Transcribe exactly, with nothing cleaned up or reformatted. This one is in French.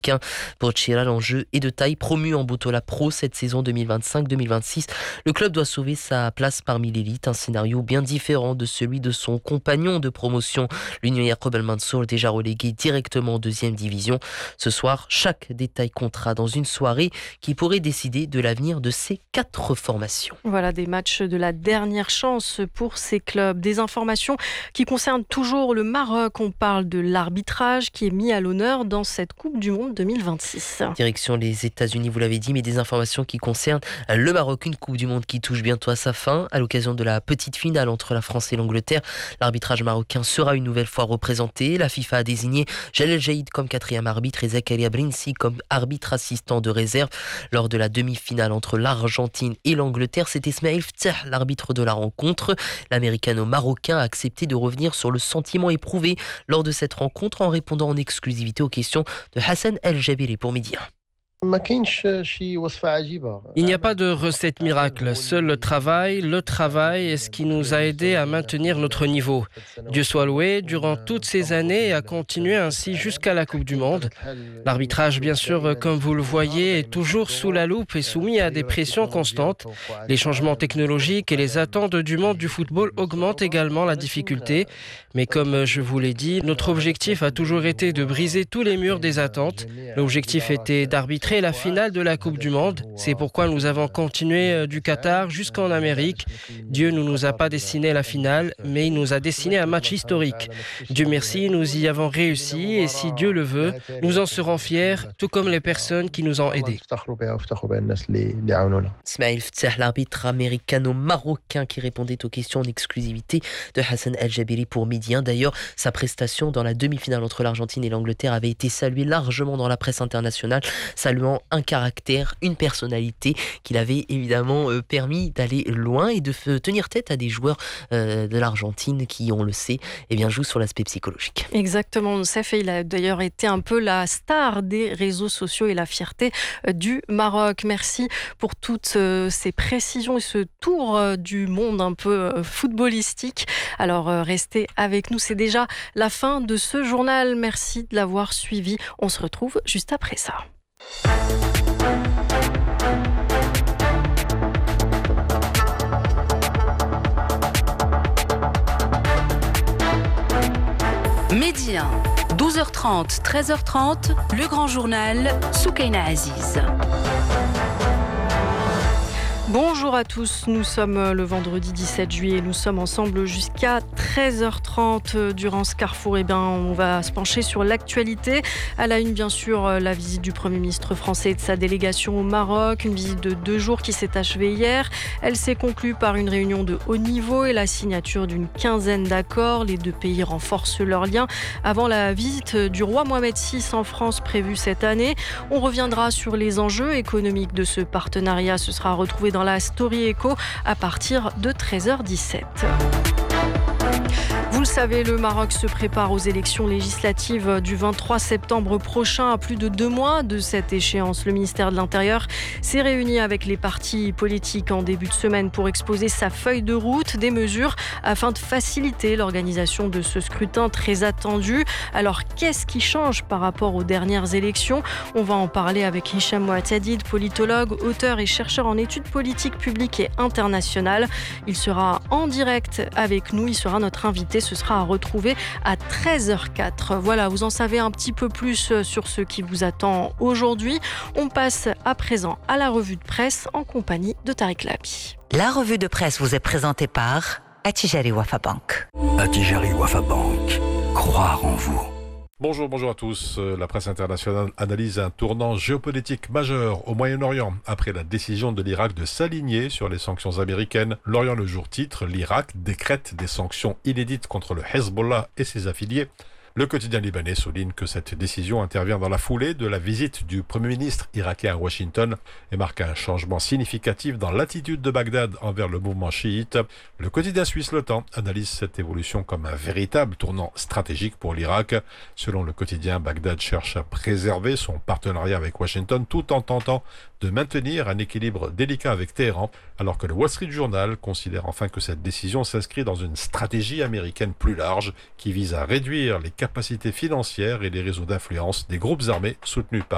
Pour Tchira, l'enjeu est de taille. Promu en Botola Pro cette saison deux mille vingt-cinq deux mille vingt-six, le club doit sauver sa place parmi l'élite, un scénario bien différent de celui de son compagnon de promotion, l'Union Yacoub El Mansour, déjà relégué directement en deuxième division. Ce soir, chaque détail comptera dans une soirée qui pourrait décider de l'avenir de ces quatre formations. Voilà des matchs de la dernière chance pour ces clubs. Des informations qui concernent toujours le Maroc. On parle de l'arbitrage qui est mis à l'honneur dans cette Coupe du Monde deux mille vingt-six. Direction les États-Unis, vous l'avez dit, mais des informations qui concernent le Maroc. Une Coupe du Monde qui touche bientôt à sa fin. À l'occasion de la petite finale entre la France et l'Angleterre, l'arbitrage marocain sera une nouvelle fois représenté. La FIFA a désigné Jalel Jaïd comme quatrième arbitre et Zakaria Brinsi comme arbitre assistant de réserve. Lors de la demi-finale entre l'Argentine et l'Angleterre, c'est Ismaël Ftah, l'arbitre de la rencontre. L'américano-marocain a accepté de revenir sur le sentiment éprouvé lors de cette rencontre en répondant en exclusivité aux questions de Hassan El Jabiri pour Média. Il n'y a pas de recette miracle. Seul le travail, le travail est ce qui nous a aidés à maintenir notre niveau. Dieu soit loué, durant toutes ces années et à continuer ainsi jusqu'à la Coupe du Monde. L'arbitrage, bien sûr, comme vous le voyez, est toujours sous la loupe et soumis à des pressions constantes. Les changements technologiques et les attentes du monde du football augmentent également la difficulté. Mais comme je vous l'ai dit, notre objectif a toujours été de briser tous les murs des attentes. L'objectif était d'arbitrer la finale de la Coupe du Monde. C'est pourquoi nous avons continué du Qatar jusqu'en Amérique. Dieu ne nous a pas dessiné la finale, mais il nous a dessiné un match historique. Dieu merci, nous y avons réussi et si Dieu le veut, nous en serons fiers, tout comme les personnes qui nous ont aidés. Ismaël Ftah, l'arbitre américano-marocain qui répondait aux questions en exclusivité de Hassan El Jabiri pour Midi un. D'ailleurs, sa prestation dans la demi-finale entre l'Argentine et l'Angleterre avait été saluée largement dans la presse internationale, saluant un caractère, une personnalité qui l'avait évidemment euh, permis d'aller loin et de f- tenir tête à des joueurs euh, de l'Argentine qui, on le sait, eh bien, jouent sur l'aspect psychologique. Exactement, Youssef, il a d'ailleurs été un peu la star des réseaux sociaux et la fierté euh, du Maroc. Merci pour toutes euh, ces précisions et ce tour euh, du monde un peu euh, footballistique. Alors euh, restez avec nous, c'est déjà la fin de ce journal. Merci de l'avoir suivi. On se retrouve juste après ça. Midi un, douze heures trente, treize heures trente, le grand journal, Soukaina Aziz. Bonjour à tous, nous sommes le vendredi dix-sept juillet, nous sommes ensemble jusqu'à treize heures trente. Durant ce carrefour, eh bien, on va se pencher sur l'actualité. À la une, bien sûr, la visite du Premier ministre français et de sa délégation au Maroc, une visite de deux jours qui s'est achevée hier. Elle s'est conclue par une réunion de haut niveau et la signature d'une quinzaine d'accords. Les deux pays renforcent leurs liens avant la visite du roi Mohamed six en France prévue cette année. On reviendra sur les enjeux économiques de ce partenariat. Ce sera retrouvé dans la Story Echo à partir de treize heures dix-sept. Vous le savez, le Maroc se prépare aux élections législatives du vingt-trois septembre prochain, à plus de deux mois de cette échéance. Le ministère de l'Intérieur s'est réuni avec les partis politiques en début de semaine pour exposer sa feuille de route, des mesures afin de faciliter l'organisation de ce scrutin très attendu. Alors, qu'est-ce qui change par rapport aux dernières élections ? On va en parler avec Hicham Mouatadid, politologue, auteur et chercheur en études politiques publiques et internationales. Il sera en direct avec nous, il sera notre invité. Ce sera à retrouver à treize heures quatre. Voilà, vous en savez un petit peu plus sur ce qui vous attend aujourd'hui. On passe à présent à la revue de presse en compagnie de Tariq Labi. La revue de presse vous est présentée par Attijari Wafa Bank. Attijari Wafa Bank. Croire en vous. Bonjour, bonjour à tous. La presse internationale analyse un tournant géopolitique majeur au Moyen-Orient après la décision de l'Irak de s'aligner sur les sanctions américaines. L'Orient le jour titre, l'Irak décrète des sanctions inédites contre le Hezbollah et ses affiliés. Le quotidien libanais souligne que cette décision intervient dans la foulée de la visite du Premier ministre irakien à Washington et marque un changement significatif dans l'attitude de Bagdad envers le mouvement chiite. Le quotidien suisse Le Temps analyse cette évolution comme un véritable tournant stratégique pour l'Irak. Selon le quotidien, Bagdad cherche à préserver son partenariat avec Washington tout en tentant de maintenir un équilibre délicat avec Téhéran, alors que le Wall Street Journal considère enfin que cette décision s'inscrit dans une stratégie américaine plus large qui vise à réduire les capacités financières et les réseaux d'influence des groupes armés soutenus par